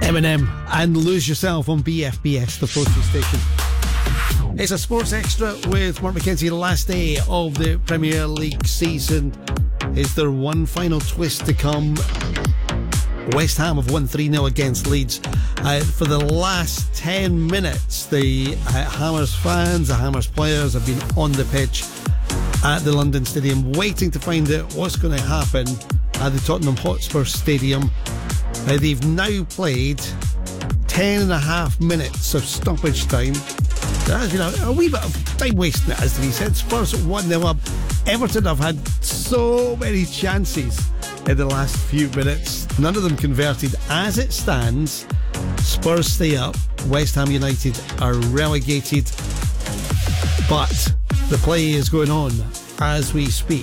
Eminem and Lose Yourself on BFBS, the Postal Station. It's a Sports Extra with Mark McKenzie. The last day of the Premier League season. Is there one final twist to come? West Ham have won 3-0 against Leeds. For the last 10 minutes, the Hammers fans, the Hammers players have been on the pitch at the London Stadium waiting to find out what's going to happen at the Tottenham Hotspur Stadium. They've now played 10 and a half minutes of stoppage time. There's been a wee bit of time wasting, it has to be said. Spurs 1-0 up. Everton have had so many chances in the last few minutes. None of them converted. As it stands, Spurs stay up. West Ham United are relegated. But the play is going on as we speak.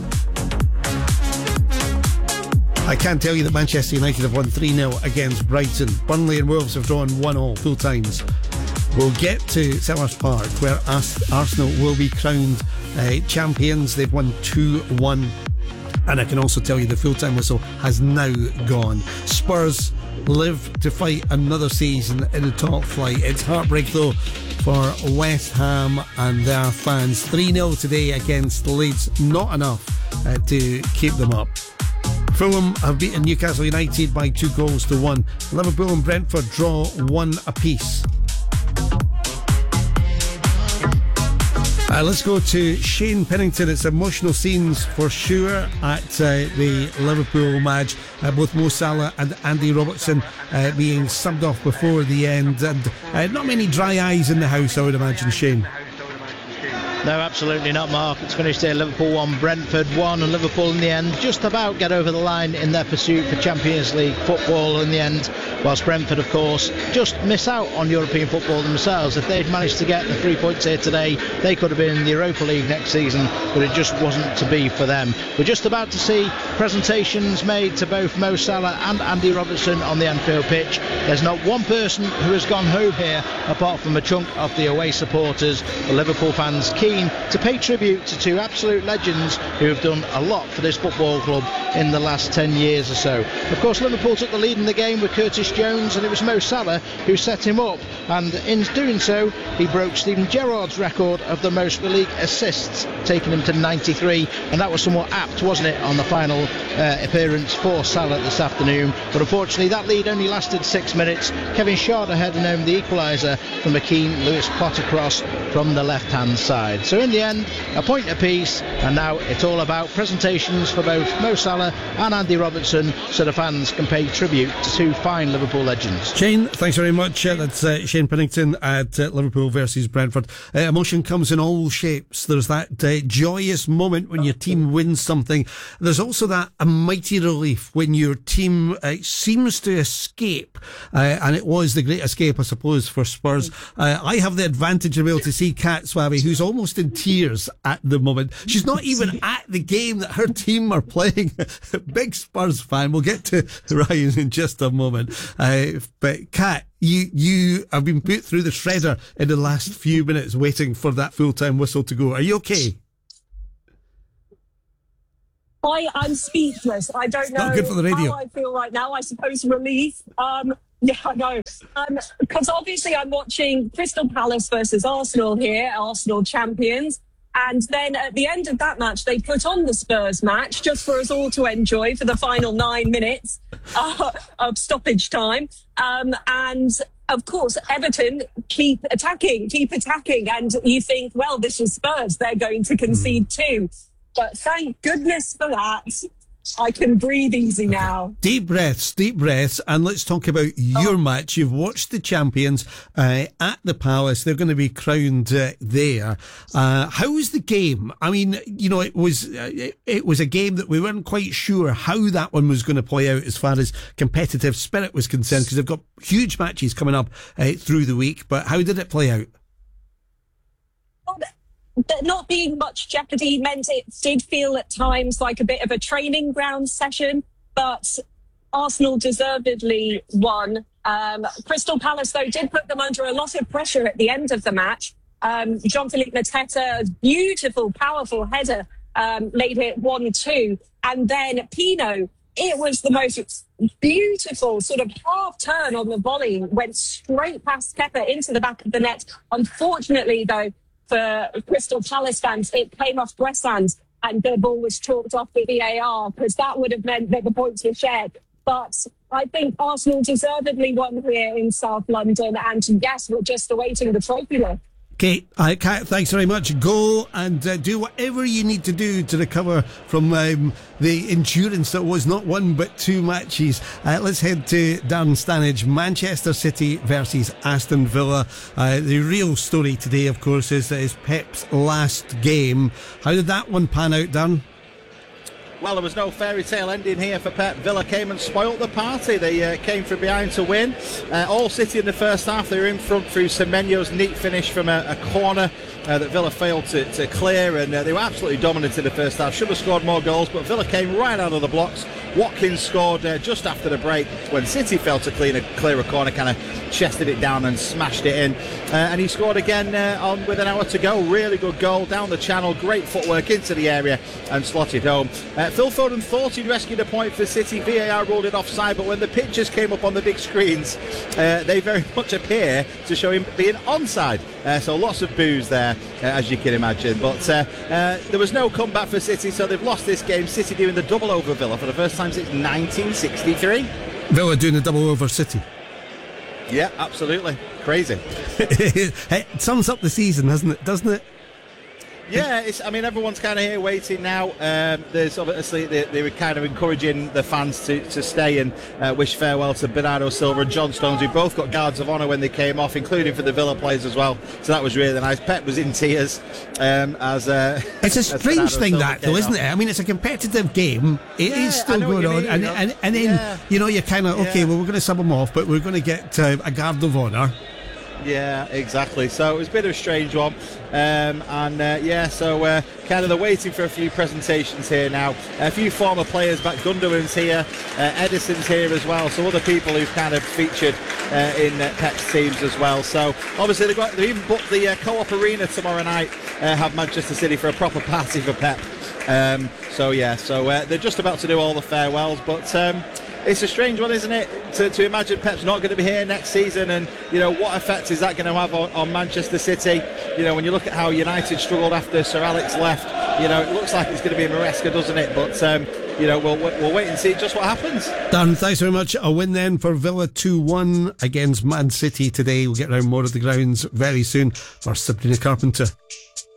I can tell you that Manchester United have won 3-0 against Brighton. Burnley and Wolves have drawn 1-1 full times. We'll get to Selhurst Park, where Arsenal will be crowned champions. They've won 2-1. And I can also tell you the full-time whistle has now gone. Spurs live to fight another season in the top flight. It's heartbreak, though, for West Ham and their fans. 3-0 today against Leeds. Not enough to keep them up. Fulham have beaten Newcastle United by 2-1. Liverpool and Brentford draw 1 apiece. Let's go to Shane Pennington. It's emotional scenes for sure at the Liverpool match. Both Mo Salah and Andy Robertson being subbed off before the end. And not many dry eyes in the house, I would imagine, Shane. No, absolutely not, Mark. It's finished here. Liverpool 1, Brentford 1, and Liverpool in the end just about get over the line in their pursuit for Champions League football in the end, whilst Brentford, of course, just miss out on European football themselves. If they'd managed to get the 3 points here today, they could have been in the Europa League next season, but it just wasn't to be for them. We're just about to see presentations made to both Mo Salah and Andy Robertson on the Anfield pitch. There's not one person who has gone home here apart from a chunk of the away supporters. The Liverpool fans keen to pay tribute to two absolute legends who have done a lot for this football club in the last 10 years or so. Of course, Liverpool took the lead in the game with Curtis Jones, and it was Mo Salah who set him up, and in doing so he broke Steven Gerrard's record of the most for league assists, taking him to 93, and that was somewhat apt, wasn't it, on the final appearance for Salah this afternoon. But unfortunately that lead only lasted 6 minutes. Kevin Schade heading home the equaliser from a keen Lewis Potter cross from the left hand side. So in the end, a point apiece, and now it's all about presentations for both Mo Salah and Andy Robertson, so the fans can pay tribute to two fine Liverpool legends. Shane, thanks very much. That's Shane Pennington at Liverpool versus Brentford. Emotion comes in all shapes. There's that joyous moment when your team wins something. There's also that mighty relief when your team seems to escape, and it was the great escape, I suppose, for Spurs. I have the advantage of being able to see Kat Swabby, who's almost in tears at the moment. She's not even at the game that her team are playing. Big Spurs fan. We'll get to Ryan in just a moment. But Kat, you have been put through the shredder in the last few minutes waiting for that full-time whistle to go. Are you okay? I'm speechless. I don't know good for the radio. how I feel right now. I suppose relief. Yeah, I know. Because obviously I'm watching Crystal Palace versus Arsenal here, Arsenal champions. And then at the end of that match, they put on the Spurs match just for us all to enjoy for the final 9 minutes of stoppage time. And of course, Everton keep attacking. And you think, well, this is Spurs. They're going to concede too. But thank goodness for that. I can breathe easy now. Deep breaths, and let's talk about your match. You've watched the champions at the Palace. They're going to be crowned there. How was the game? I mean, you know, it was a game that we weren't quite sure how that one was going to play out as far as competitive spirit was concerned, because they've got huge matches coming up through the week. But how did it play out? There not being much jeopardy meant it did feel at times like a bit of a training ground session, but Arsenal deservedly won. Crystal Palace, though, did put them under a lot of pressure at the end of the match. Jean-Philippe Mateta's beautiful, powerful header made it 1-2. And then Pino it was the most beautiful sort of half turn on the volley, went straight past Kepa into the back of the net. Unfortunately, though, for Crystal Palace fans, it came off Bressan and the ball was chalked off with VAR, because that would have meant that the points were shared. But I think Arsenal deservedly won here in South London, and yes, we're just awaiting the trophy list. Kate, thanks very much. Go and do whatever you need to do to recover from the endurance that was not one but two matches. Let's head to Darren Stanage. Manchester City versus Aston Villa. The real story today, of course, is Pep's last game. How did that one pan out, Darren? Well, there was no fairy tale ending here for Pep. Villa came and spoilt the party. They came from behind to win. All City in the first half. They were in front through Semenyo's neat finish from a corner that Villa failed to clear, and they were absolutely dominant in the first half. Should have scored more goals, but Villa came right out of the blocks. Watkins scored just after the break when City failed to clear a corner, kind of chested it down and smashed it in. And he scored again with an hour to go. Really good goal down the channel. Great footwork into the area and slotted home. Phil Foden thought he'd rescued a point for City. VAR ruled it offside, but when the pictures came up on the big screens, they very much appear to show him being onside. So lots of boos there, as you can imagine. But there was no comeback for City, so they've lost this game. City doing the double over Villa for the first time since 1963. Villa doing the double over City. Yeah, absolutely. Crazy. It sums up the season, doesn't it? Yeah, I mean, everyone's kind of here waiting now. There's obviously they were kind of encouraging the fans to stay and wish farewell to Bernardo Silva and John Stones, who both got guards of honour when they came off, including for the Villa players as well. So that was really nice. Pep was in tears. It's a strange thing that, though, isn't it? I mean, it's a competitive game. It is still going on, and then you're kind of well, we're going to sub them off, but we're going to get a guard of honour. Yeah, exactly. So it was a bit of a strange one. So kind of they're waiting for a few presentations here now. A few former players back. Gundogan's here. Edison's here as well. So other people who've kind of featured in Pep's teams as well. So obviously they even booked the Co-op Arena tomorrow night. Have Manchester City for a proper party for Pep. They're just about to do all the farewells, but it's a strange one, isn't it, to imagine Pep's not going to be here next season, and what effect is that going to have on Manchester City? When you look at how United struggled after Sir Alex left, it looks like it's going to be a Maresca, doesn't it? But we'll wait and see just what happens. Dan, thanks very much. A win then for Villa 2-1 against Man City today. We'll get around more of the grounds very soon. For Sabrina Carpenter.